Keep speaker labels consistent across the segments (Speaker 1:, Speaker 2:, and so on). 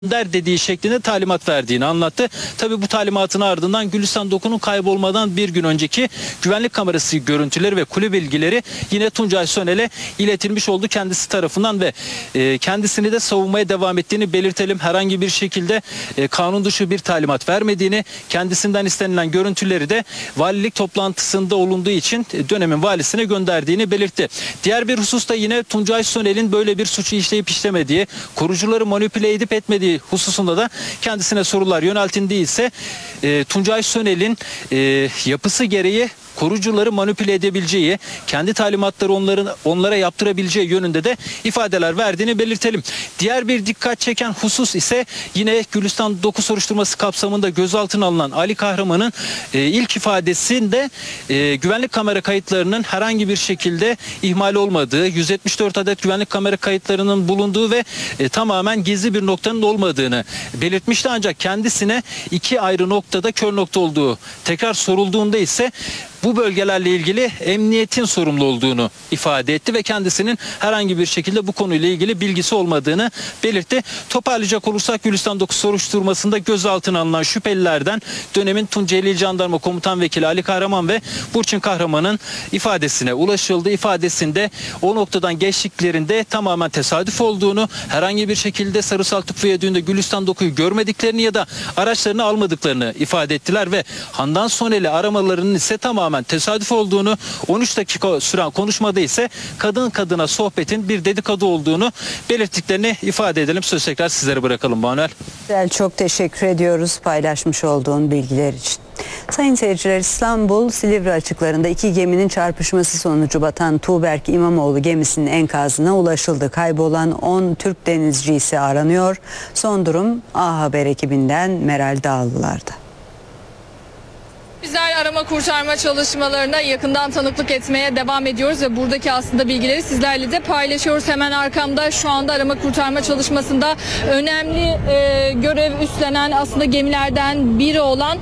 Speaker 1: dediği şeklinde talimat verdiğini anlattı. Tabii bu talimatın ardından Gülistan Doku'nun kaybolmadan bir gün önceki güvenlik kamerası görüntüleri ve kulüp bilgileri yine Tuncay Sönel'e iletilmiş oldu kendisi tarafından ve kendisini de savunmaya devam ettiğini belirtelim. Herhangi bir şekilde kanun dışı bir talimat vermediğini, kendisinden istenilen görüntüleri de valilik toplantısında olunduğu için dönemin valisine gönderdiğini belirtti. Diğer bir hususta yine Tuncay Sönel'in böyle bir suçu işleyip işlemediği, korucuları manipüle edip etmediği hususunda da kendisine sorular yöneltildiği ise Tuncay Sönel'in yapısı gereği korucuları manipüle edebileceği, kendi talimatları onlara yaptırabileceği yönünde de ifadeler verdiğini belirtelim. Diğer bir dikkat çeken husus ise yine Gülistan Doku soruşturması kapsamında gözaltına alınan Ali Kahraman'ın ilk ifadesinde güvenlik kamera kayıtlarının herhangi bir şekilde ihmal olmadığı, 174 adet güvenlik kamera kayıtlarının bulunduğu ve tamamen gizli bir noktanın olmadığını belirtmişti. Ancak kendisine iki ayrı noktada kör nokta olduğu tekrar sorulduğunda ise bu bölgelerle ilgili emniyetin sorumlu olduğunu ifade etti ve kendisinin herhangi bir şekilde bu konuyla ilgili bilgisi olmadığını belirtti. Toparlayacak olursak Gülistan Doku soruşturmasında gözaltına alınan şüphelilerden dönemin Tunceli İl Jandarma Komutan Vekili Ali Kahraman ve Burçin Kahraman'ın ifadesine ulaşıldı. İfadesinde o noktadan geçtiklerinde tamamen tesadüf olduğunu, herhangi bir şekilde Sarısal Tıp Viyadüğü'nde Gülistan Doku'yu görmediklerini ya da araçlarını almadıklarını ifade ettiler ve Handan Sönel'i aramalarının ise tamamen tesadüf olduğunu, 13 dakika süren konuşmada ise kadın kadına sohbetin bir dedikodu olduğunu belirttiklerini ifade edelim. Söz tekrar sizlere bırakalım Manuel.
Speaker 2: Çok teşekkür ediyoruz paylaşmış olduğun bilgiler için. Sayın seyirciler, İstanbul Silivri açıklarında iki geminin çarpışması sonucu batan Tuğberk İmamoğlu gemisinin enkazına ulaşıldı. Kaybolan 10 Türk denizci ise aranıyor. Son durum A Haber ekibinden Meral Dağlılar'da.
Speaker 3: Bizler arama kurtarma çalışmalarına yakından tanıklık etmeye devam ediyoruz ve buradaki aslında bilgileri sizlerle de paylaşıyoruz. Hemen arkamda şu anda arama kurtarma çalışmasında önemli görev üstlenen aslında gemilerden biri olan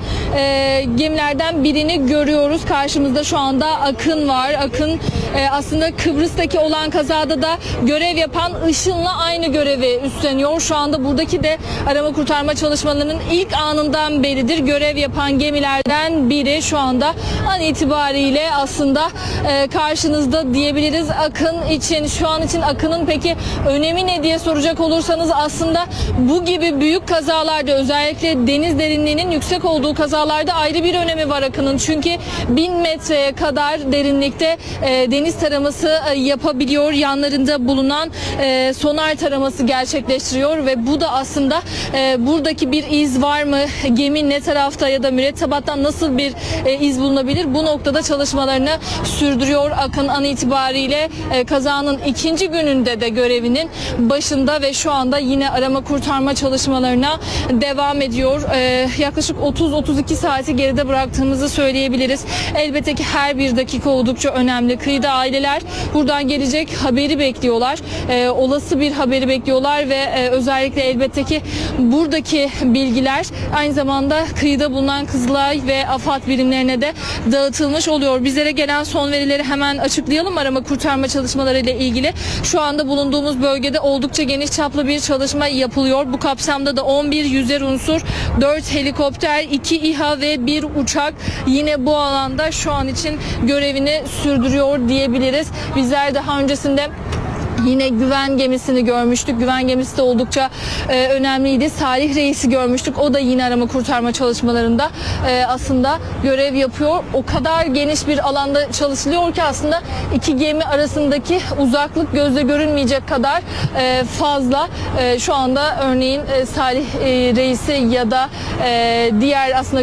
Speaker 3: gemilerden birini görüyoruz. Karşımızda şu anda Akın var. Akın aslında Kıbrıs'taki olan kazada da görev yapan Işın'la aynı görevi üstleniyor. Şu anda buradaki de arama kurtarma çalışmalarının ilk anından beridir görev yapan gemilerden biri şu anda an itibariyle aslında karşınızda diyebiliriz Akın için. Şu an için Akın'ın peki önemi ne diye soracak olursanız aslında bu gibi büyük kazalarda özellikle deniz derinliğinin yüksek olduğu kazalarda ayrı bir önemi var Akın'ın. Çünkü 1000 metreye kadar derinlikte deniz taraması yapabiliyor. Yanlarında bulunan sonar taraması gerçekleştiriyor ve bu da aslında buradaki bir iz var mı? Gemi ne tarafta ya da mürettebattan nasıl bir iz bulunabilir? Bu noktada çalışmalarını sürdürüyor Akın an itibariyle kazanın ikinci gününde de görevinin başında ve şu anda yine arama kurtarma çalışmalarına devam ediyor. Yaklaşık 30-32 saati geride bıraktığımızı söyleyebiliriz. Elbette ki her bir dakika oldukça önemli. Kıyıda aileler buradan gelecek haberi bekliyorlar. Olası bir haberi bekliyorlar ve özellikle elbette ki buradaki bilgiler aynı zamanda kıyıda bulunan Kızılay ve AFAD birimlerine de dağıtılmış oluyor. Bizlere gelen son verileri hemen açıklayalım arama kurtarma çalışmaları ile ilgili. Şu anda bulunduğumuz bölgede oldukça geniş çaplı bir çalışma yapılıyor. Bu kapsamda da 11 yüzer unsur, 4 helikopter, 2 İHA ve 1 uçak yine bu alanda şu an için görevini sürdürüyor diyebiliriz. Bizler daha öncesinde yine güven gemisini görmüştük. Güven gemisi de oldukça önemliydi. Salih Reis'i görmüştük. O da yine arama kurtarma çalışmalarında aslında görev yapıyor. O kadar geniş bir alanda çalışılıyor ki aslında iki gemi arasındaki uzaklık gözle görünmeyecek kadar fazla. Şu anda örneğin Salih Reis'i ya da diğer aslında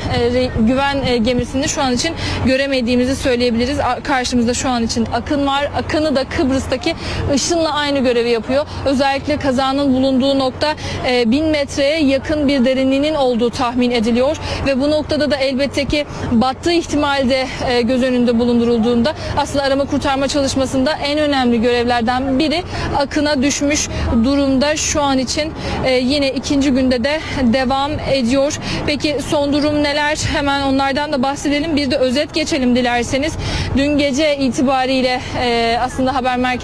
Speaker 3: güven gemisini şu an için göremediğimizi söyleyebiliriz. Karşımızda şu an için Akın var. Akın'ı da Kıbrıs'taki Işın'la aynı görevi yapıyor. Özellikle kazanın bulunduğu nokta 1000 metreye yakın bir derinliğinin olduğu tahmin ediliyor ve bu noktada da elbette ki battığı ihtimali de göz önünde bulundurulduğunda aslında arama kurtarma çalışmasında en önemli görevlerden biri Akın'a düşmüş durumda şu an için. Yine ikinci günde de devam ediyor. Peki son durum neler? Hemen onlardan da bahsedelim. Bir de özet geçelim dilerseniz. Dün gece itibariyle aslında haber merkezlerimize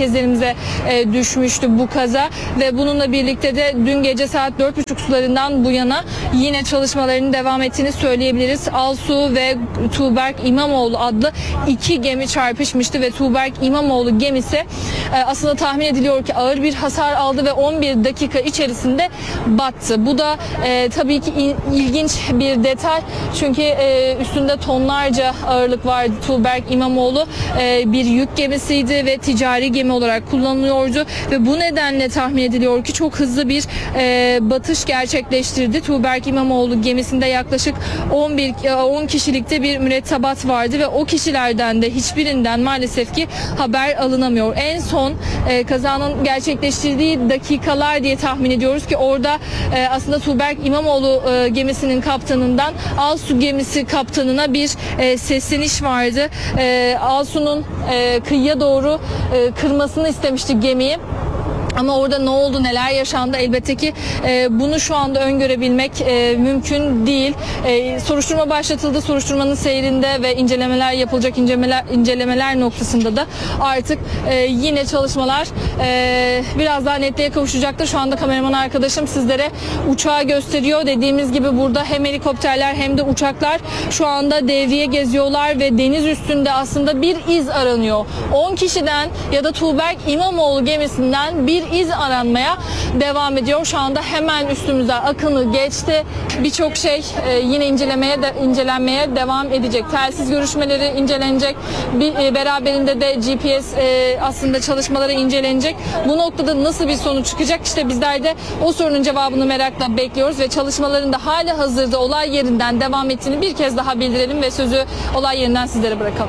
Speaker 3: denize düşmüştü bu kaza ve bununla birlikte de dün gece saat 4.30 sularından bu yana yine çalışmalarının devam ettiğini söyleyebiliriz. Alsu ve Tuğberk İmamoğlu adlı iki gemi çarpışmıştı ve Tuğberk İmamoğlu gemisi aslında tahmin ediliyor ki ağır bir hasar aldı ve 11 dakika içerisinde battı. Bu da tabii ki ilginç bir detay çünkü üstünde tonlarca ağırlık vardı. Tuğberk İmamoğlu bir yük gemisiydi ve ticari gemi olarak kullanılıyordu ve bu nedenle tahmin ediliyor ki çok hızlı bir batış gerçekleştirdi. Tuğberk İmamoğlu gemisinde yaklaşık 10 kişilikte bir mürettebat vardı ve o kişilerden de hiçbirinden maalesef ki haber alınamıyor. En son kazanın gerçekleştirdiği dakikalar diye tahmin ediyoruz ki orada aslında Tuğberk İmamoğlu gemisinin kaptanından Alsu gemisi kaptanına bir sesleniş vardı. Alsu'nun kıyıya doğru kırmasını istemişti gemiyi. Ama orada ne oldu, neler yaşandı elbette ki bunu şu anda öngörebilmek mümkün değil. Soruşturma başlatıldı. Soruşturmanın seyrinde ve incelemeler yapılacak incelemeler noktasında da artık yine çalışmalar biraz daha netliğe kavuşacaktır. Şu anda kameraman arkadaşım sizlere uçağı gösteriyor. Dediğimiz gibi burada hem helikopterler hem de uçaklar şu anda devriye geziyorlar ve deniz üstünde aslında bir iz aranıyor. 10 kişiden ya da Tuğberk İmamoğlu gemisinden bir iz aranmaya devam ediyor. Şu anda hemen üstümüze akını geçti. Birçok şey yine incelenmeye devam edecek. Telsiz görüşmeleri incelenecek. Beraberinde de GPS aslında çalışmaları incelenecek. Bu noktada nasıl bir sonuç çıkacak? İşte bizler de o sorunun cevabını merakla bekliyoruz ve çalışmaların da hali hazırda olay yerinden devam ettiğini bir kez daha bildirelim ve sözü olay yerinden sizlere bırakalım.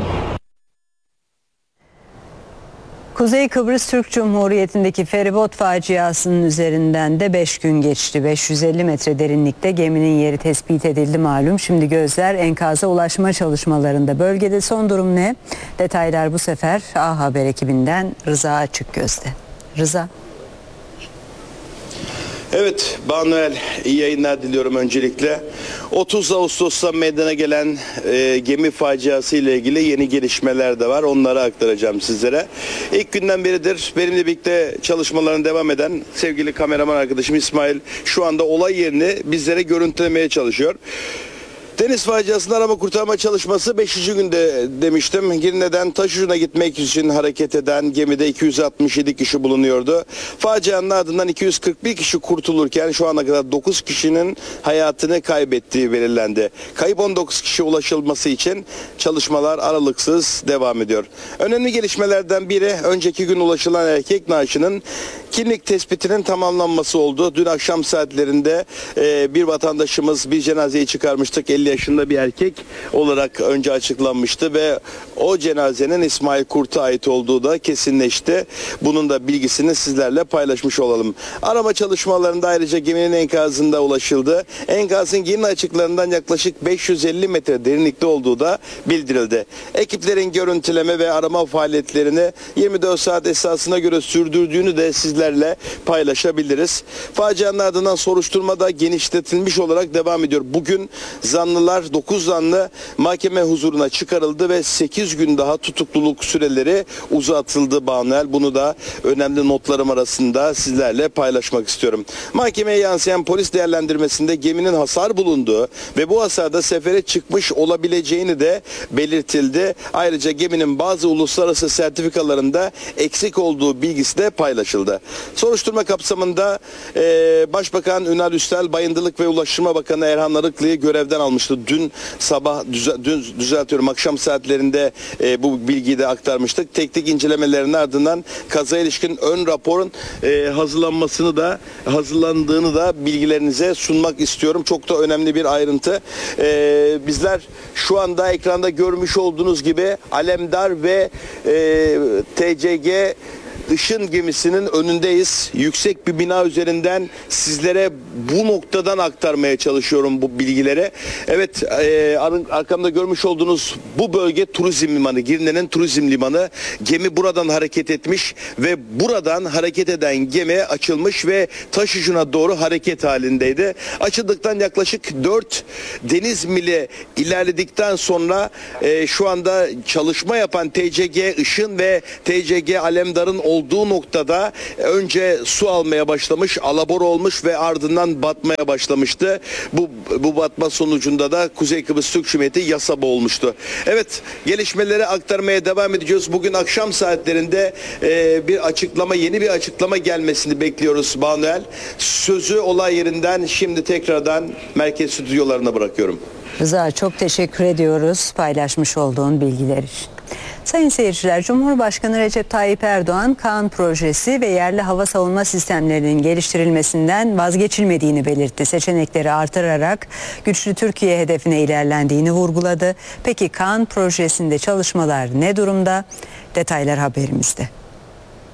Speaker 2: Kuzey Kıbrıs Türk Cumhuriyeti'ndeki feribot faciasının üzerinden de 5 gün geçti. 550 metre derinlikte geminin yeri tespit edildi malum. Şimdi gözler enkaza ulaşma çalışmalarında. Bölgede son durum ne? Detaylar bu sefer A Haber ekibinden Rıza Açıkgöz'de. Rıza.
Speaker 4: Evet, Banuel, iyi yayınlar diliyorum öncelikle. 30 Ağustos'ta meydana gelen gemi faciası ile ilgili yeni gelişmeler de var. Onları aktaracağım sizlere. İlk günden beridir benimle birlikte çalışmalarına devam eden sevgili kameraman arkadaşım İsmail şu anda olay yerini bizlere görüntülemeye çalışıyor. Deniz faciasında arama kurtarma çalışması 5. günde demiştim. Girne'den Taşucu'na gitmek için hareket eden gemide 267 kişi bulunuyordu. Facianın ardından 241 kişi kurtulurken şu ana kadar 9 kişinin hayatını kaybettiği belirlendi. Kayıp 19 kişi ulaşılması için çalışmalar aralıksız devam ediyor. Önemli gelişmelerden biri önceki gün ulaşılan erkek naaşının kimlik tespitinin tamamlanması oldu. Dün akşam saatlerinde bir vatandaşımız bir cenazeyi çıkarmıştık. 50 yaşında bir erkek olarak önce açıklanmıştı ve o cenazenin İsmail Kurt'a ait olduğu da kesinleşti. Bunun da bilgisini sizlerle paylaşmış olalım. Arama çalışmalarında ayrıca geminin enkazında ulaşıldı. Enkazın Girne açıklarından yaklaşık 550 metre derinlikte olduğu da bildirildi. Ekiplerin görüntüleme ve arama faaliyetlerini 24 saat esasına göre sürdürdüğünü de sizlerle paylaşabiliriz. Facianın ardından soruşturma da genişletilmiş olarak devam ediyor. Bugün 9 zanlı mahkeme huzuruna çıkarıldı ve 8 gün daha tutukluluk süreleri uzatıldı Banuel. Bunu da önemli notlarım arasında sizlerle paylaşmak istiyorum. Mahkemeye yansıyan polis değerlendirmesinde geminin hasar bulunduğu ve bu hasarda sefere çıkmış olabileceğini de belirtildi. Ayrıca geminin bazı uluslararası sertifikalarında eksik olduğu bilgisi de paylaşıldı. Soruşturma kapsamında Başbakan Ünal Üstel, Bayındırlık ve Ulaştırma Bakanı Erhan Arıklı'yı görevden almıştı. Dün sabah akşam saatlerinde bu bilgiyi de aktarmıştık. Teknik incelemelerinin ardından kazaya ilişkin ön raporun hazırlandığını da bilgilerinize sunmak istiyorum. Çok da önemli bir ayrıntı. Bizler şu anda ekranda görmüş olduğunuz gibi Alemdar ve TCG Işın gemisinin önündeyiz. Yüksek bir bina üzerinden sizlere bu noktadan aktarmaya çalışıyorum bu bilgileri. Evet, arkamda görmüş olduğunuz bu bölge turizm limanı, Girne'nin turizm limanı. Gemi buradan hareket etmiş ve buradan hareket eden gemi açılmış ve Taşucu'na doğru hareket halindeydi. Açıldıktan yaklaşık 4 deniz mili ilerledikten sonra şu anda çalışma yapan TCG Işın ve TCG Alemdar'ın olduğu noktada önce su almaya başlamış, alabor olmuş ve ardından batmaya başlamıştı. Bu batma sonucunda da Kuzey Kıbrıs Türk Cumhuriyeti yasa boğulmuştu. Evet, gelişmeleri aktarmaya devam edeceğiz. Bugün akşam saatlerinde yeni bir açıklama gelmesini bekliyoruz Banuel. Sözü olay yerinden şimdi tekrardan merkez stüdyolarına bırakıyorum.
Speaker 2: Rıza, çok teşekkür ediyoruz paylaşmış olduğun bilgiler için. Sayın seyirciler, Cumhurbaşkanı Recep Tayyip Erdoğan, Kaan projesi ve yerli hava savunma sistemlerinin geliştirilmesinden vazgeçilmediğini belirtti. Seçenekleri artırarak güçlü Türkiye hedefine ilerlendiğini vurguladı. Peki Kaan projesinde çalışmalar ne durumda? Detaylar haberimizde.